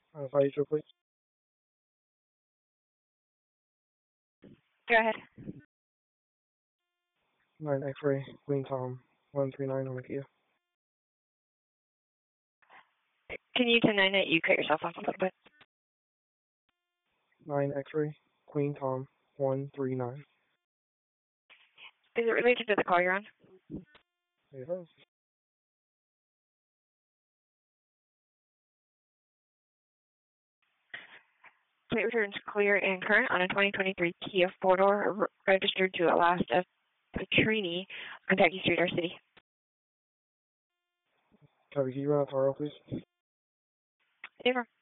Fire please. Go ahead. 9 X-ray, Queen Tom, 139 on the Kia. Can you 10-9 it? You cut yourself off a little bit. 9 X-ray, Queen Tom, 139. Is it related to the call you're on? Yes. Plate returns clear and current on a 2023 Kia 4-door registered to Alaska Petrini on Kentucky Street, our city. Copy, can you run out Taro, please? Never.